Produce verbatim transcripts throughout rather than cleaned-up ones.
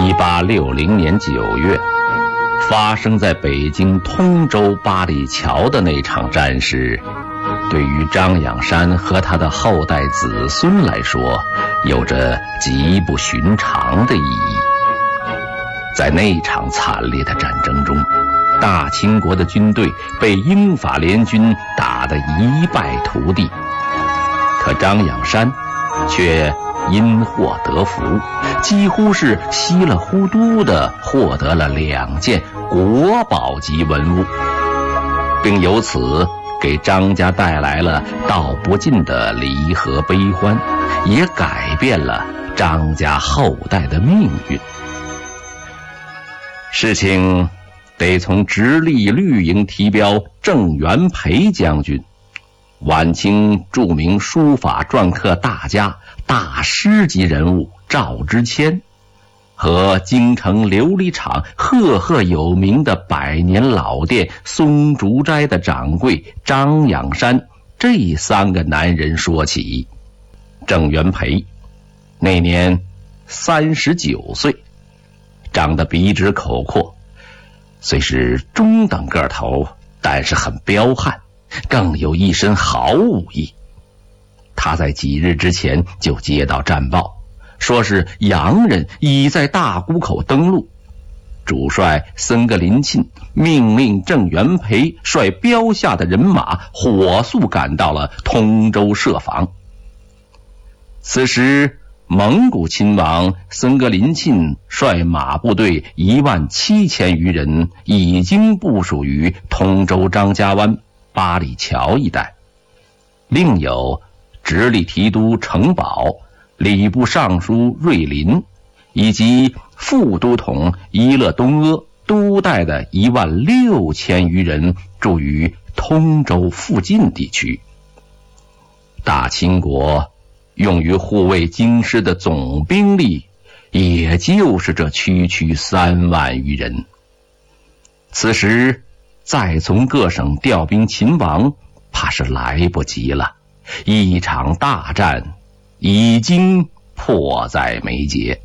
一八六零年九月，发生在北京通州八里桥的那场战事，对于张养山和他的后代子孙来说，有着极不寻常的意义。在那场惨烈的战争中，大清国的军队被英法联军打得一败涂地，可张养山却因祸得福，几乎是稀里糊涂地获得了两件国宝级文物，并由此给张家带来了道不尽的离合悲欢，也改变了张家后代的命运。事情得从直隶绿营提标郑元培将军，晚清著名书法篆刻大家、大师级人物赵之谦，和京城琉璃厂赫赫有名的百年老店松竹斋的掌柜张养山这三个男人说起。郑元培那年三十九岁，长得笔直口阔，虽是中等个头，但是很彪悍，更有一身好武艺。他在几日之前就接到战报，说是洋人已在大沽口登陆，主帅森格林沁命令郑元培率标下的人马火速赶到了通州设防。此时蒙古亲王森格林沁率马部队一万七千余人已经部署于通州张家湾、八里桥一带，另有直隶提督程宝、礼部尚书瑞林以及副都统伊勒东阿都带的一万六千余人驻于通州附近地区。大清国用于护卫京师的总兵力也就是这区区三万余人。此时再从各省调兵勤王，怕是来不及了，一场大战已经迫在眉睫。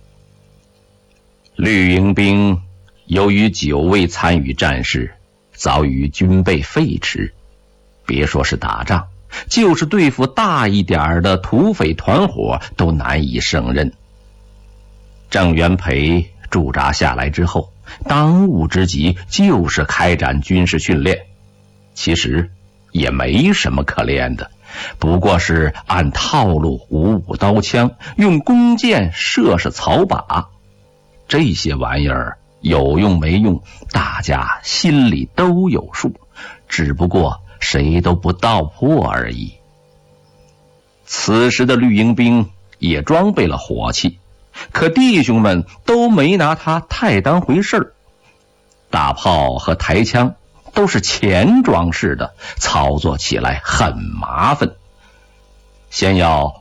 绿营兵由于久未参与战事，早已军备废弛，别说是打仗，就是对付大一点的土匪团伙都难以胜任。郑元培驻扎下来之后，当务之急就是开展军事训练。其实也没什么可练的，不过是按套路舞舞刀枪，用弓箭射射草靶，这些玩意儿有用没用，大家心里都有数，只不过谁都不道破而已。此时的绿营兵也装备了火器，可弟兄们都没拿它太当回事儿。大炮和抬枪都是前装式的，操作起来很麻烦。先要